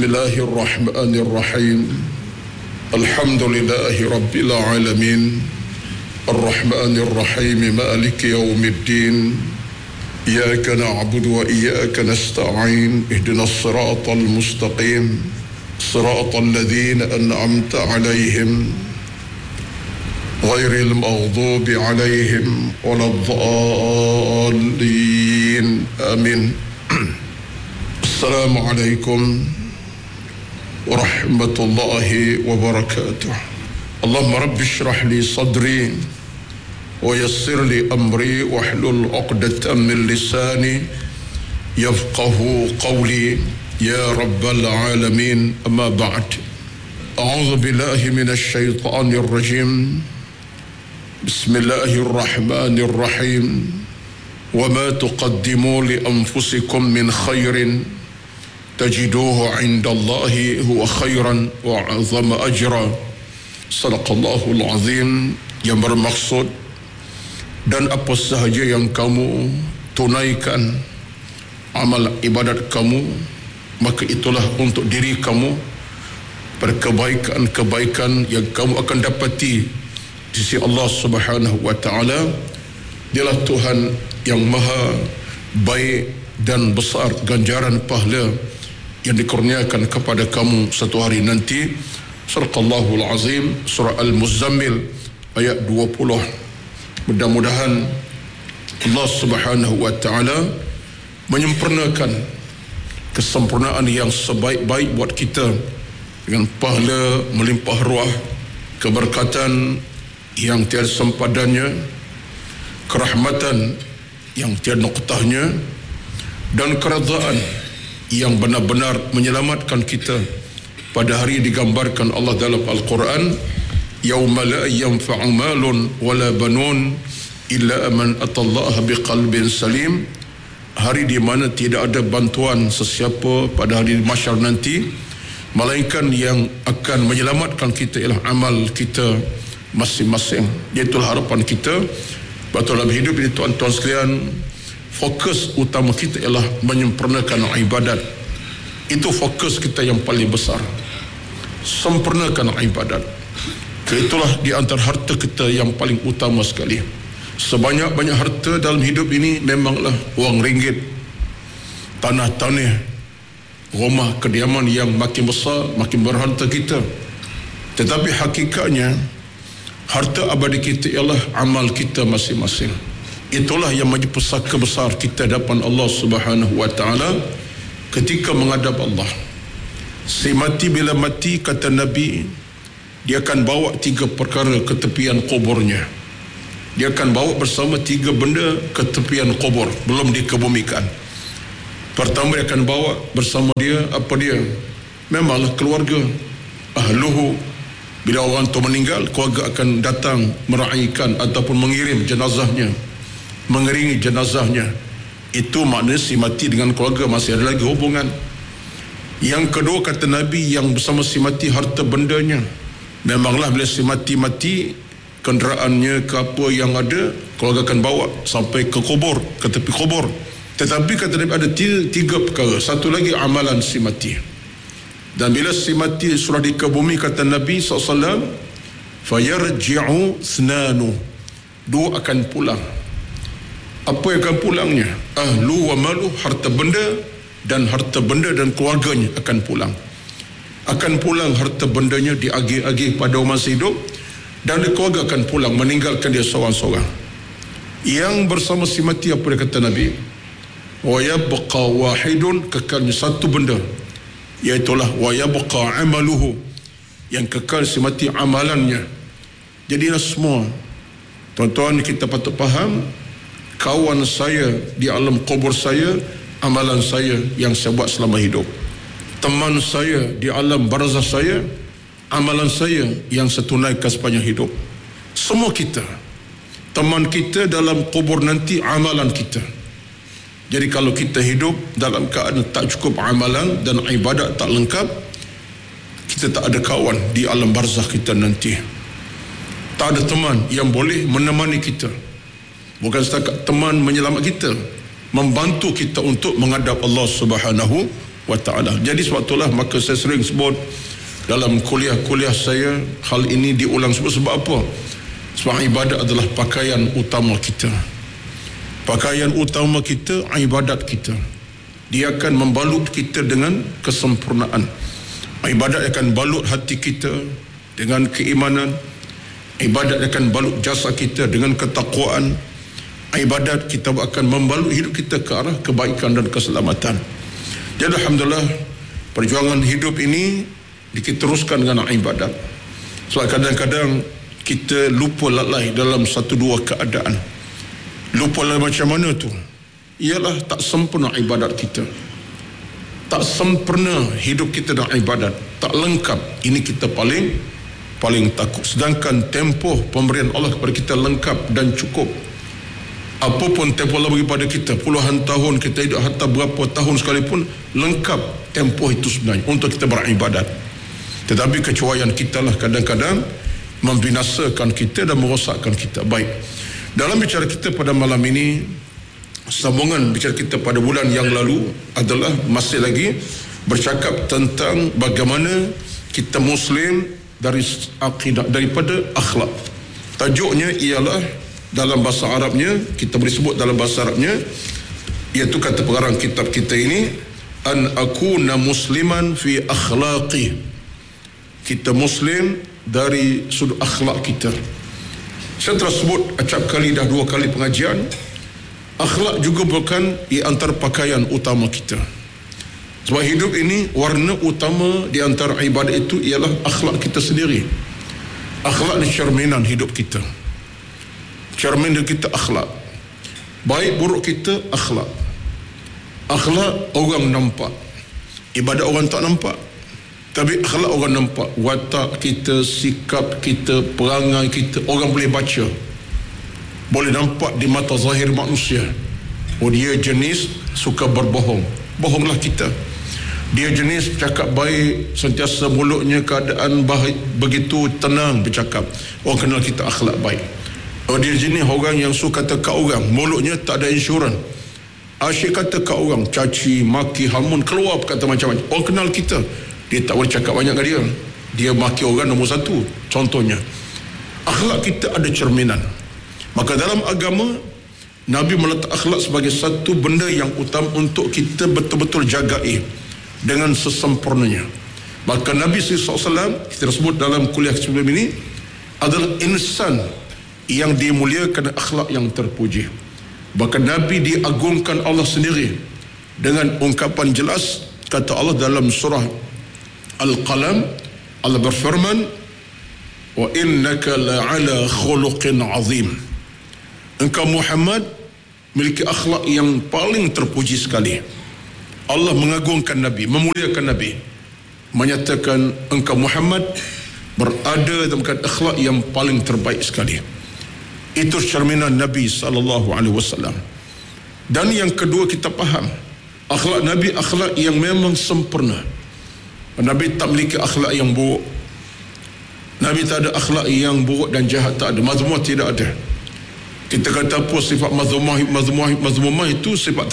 Bismillahirrahmanirrahim. Alhamdulillahi rabbil alamin. Ar-Rahmanir-Rahim, Maliki yaumiddin. Iyyaka na'budu wa iyyaka nasta'in. Ihdinas siratal mustaqim. Siratal ladzina an'amta 'alaihim ghairil maghdubi 'alaihim waladdallin. Amin. Assalamualaikum warahmatullahi wabarakatuh. Allahumma rabbi shrah li sadri wa yassir li amri wahlul 'uqdatam min lisani yafqahu qawli ya rabbal alamin. Amma ba'd. A'udzu billahi minasy syaithanir rajim. Bismillahirrahmanirrahim. Wa ma tuqaddimu li anfusikum min khairin tajiduhu 'indallahi huwa khairan wa 'azama ajra. Sadaqallahul azim. Yang bermaksud, dan apa sahaja yang kamu tunaikan amal ibadat kamu, maka itulah untuk diri kamu, perkebaikan-kebaikan yang kamu akan dapati di sisi Allah Subhanahu wa taala. Dialah Tuhan yang maha baik dan besar ganjaran pahala yang dikurniakan kepada kamu satu hari nanti. Surahul Azim, surah Al-Muzammil ayat 20. Mudah-mudahan Allah Subhanahu wa taala menyempurnakan kesempurnaan yang sebaik-baik buat kita dengan pahala melimpah ruah, keberkatan yang tiada sempadannya, kerahmatan yang tiada noktahnya, dan keredaan yang benar-benar menyelamatkan kita pada hari digambarkan Allah dalam Al-Quran, yauma la yanfa'u malun wala banun illa man atallaha biqalbin salim. Hari di mana tidak ada bantuan sesiapa pada hari mahsyar nanti, melainkan yang akan menyelamatkan kita ialah amal kita masing-masing. Itulah harapan kita. Betul dalam hidup ini tuan-tuan sekalian, fokus utama kita ialah menyempurnakan ibadat. Itu fokus kita yang paling besar. Sempurnakan ibadat. Itulah di antara harta kita yang paling utama sekali. Sebanyak-banyak harta dalam hidup ini memanglah wang ringgit, tanah-tanah, rumah kediaman yang makin besar, makin berharta kita. Tetapi hakikatnya harta abadi kita ialah amal kita masing-masing. Itulah yang menjadi pusaka besar kita hadapan Allah Subhanahu wa taala ketika menghadap Allah. Si mati bila mati, kata Nabi, dia akan bawa 3 perkara ke tepian kuburnya. Dia akan bawa bersama 3 benda ke tepian kubur, belum dikebumikan. Pertama, dia akan bawa bersama dia apa dia? Memanglah keluarga, ahluhu. Bila orang itu meninggal, keluarga akan datang meraihkan ataupun mengirim jenazahnya, mengiringi jenazahnya. Itu maknanya si mati dengan keluarga masih ada lagi hubungan. Yang kedua, kata Nabi, yang bersama si mati harta bendanya. Memanglah bila si mati, kenderaannya ke apa yang ada, keluarga akan bawa sampai ke kubur, ke tepi kubur. Tetapi kata Nabi ada 3 perkara. Satu lagi amalan si mati. Dan bila si mati sudah dikebumi, kata Nabi SAW, fayarji'u thnanu, 2 akan pulang. Apa yang akan pulangnya? Ahlu wa malu, harta benda dan keluarganya akan pulang. Akan pulang harta bendanya diagih-agih pada orang masih hidup, dan keluarga akan pulang meninggalkan dia seorang-seorang. Yang bersama si mati, apa dia kata Nabi? Wa yabqa wahidun, kekalnya satu benda, iaitulah wa yabqa amaluhu, yang kekal si mati amalannya. Jadilah semua, tuan-tuan, kita patut faham, kawan saya di alam kubur saya, amalan saya yang saya buat selama hidup. Teman saya di alam barzah saya, amalan saya yang saya tunaikan sepanjang hidup. Semua kita, teman kita dalam kubur nanti, amalan kita. Jadi kalau kita hidup dalam keadaan tak cukup amalan dan ibadat tak lengkap, kita tak ada kawan di alam barzah kita nanti. Tak ada teman yang boleh menemani kita. Bukan setakat teman menyelamat kita, membantu kita untuk menghadap Allah Subhanahu wa ta'ala. Jadi sebab itulah maka saya sering sebut dalam kuliah-kuliah saya, hal ini diulang sebab apa? Sebab ibadat adalah pakaian utama kita. Pakaian utama kita, ibadat kita. Dia akan membalut kita dengan kesempurnaan. Ibadat akan balut hati kita dengan keimanan. Ibadat akan balut jasa kita dengan ketakwaan. Ibadat kita akan membalut hidup kita ke arah kebaikan dan keselamatan. Jadi alhamdulillah, perjuangan hidup ini kita teruskan dengan ibadat. Sebab kadang-kadang kita lupa lalai dalam satu dua keadaan. Lupa lalai macam mana tu? Ialah tak sempurna ibadat kita. Tak sempurna hidup kita dengan ibadat. Tak lengkap. Ini kita paling takut. Sedangkan tempoh pemberian Allah kepada kita lengkap dan cukup. Apapun tempoh Allah bagi pada kita, puluhan tahun kita hidup, hatta berapa tahun sekalipun, lengkap tempoh itu sebenarnya untuk kita beribadat. Tetapi kecuaian kita lah kadang-kadang membinasakan kita dan merosakkan kita. Baik, dalam bicara kita pada malam ini, sambungan bicara kita pada bulan yang lalu adalah masih lagi bercakap tentang bagaimana kita Muslim dari akidah, daripada akhlak. Tajuknya ialah dalam bahasa Arabnya, kita boleh sebut dalam bahasa Arabnya, iaitu kata pengarang kitab kita ini, an akuna musliman fi akhlaqi. Kita Muslim dari sudut akhlak kita. Saya telah sebut acap kali, dah 2 kali pengajian, akhlak juga bukan di antara pakaian utama kita. Sebab hidup ini, warna utama di antara ibadat itu ialah akhlak kita sendiri. Akhlak ni cerminan hidup kita. Cermin kita akhlak. Baik buruk kita akhlak. Akhlak orang nampak. Ibadat orang tak nampak. Tapi akhlak orang nampak. Watak kita, sikap kita, perangai kita, orang boleh baca. Boleh nampak di mata zahir manusia. Oh, dia jenis suka berbohong. Bohonglah kita. Dia jenis cakap baik, sentiasa mulutnya keadaan baik, begitu tenang bercakap. Orang kenal kita akhlak baik. Oh, dia jenis orang yang suka kata kat orang, mulutnya tak ada insurans. Asyik kata kat orang, caci, maki, hamun, keluar kata macam-macam. Orang kenal kita, dia tak boleh cakap banyak dengan dia. Dia maki orang nombor 1, contohnya. Akhlak kita ada cerminan. Maka dalam agama, Nabi meletak akhlak sebagai satu benda yang utama untuk kita betul-betul jagai dengan sesempurnanya. Maka Nabi SAW, kita sebut dalam kuliah sebelum ini, adalah insan yang dimuliakan akhlak yang terpuji. Bahkan Nabi diagungkan Allah sendiri dengan ungkapan jelas, kata Allah dalam surah Al-Qalam, Allah berfirman, wa innaka la'ala khuluqin azim. Engkau Muhammad memiliki akhlak yang paling terpuji sekali. Allah mengagungkan Nabi, memuliakan Nabi, menyatakan engkau Muhammad berada dalam akhlak yang paling terbaik sekali. Itu cerminan Nabi SAW. Dan yang kedua, kita faham akhlak Nabi akhlak yang memang sempurna. Nabi tak memiliki akhlak yang buruk. Nabi tak ada akhlak yang buruk dan jahat, tak ada. Mazmumah tidak ada. Kita kata apa sifat mazmumah itu sifat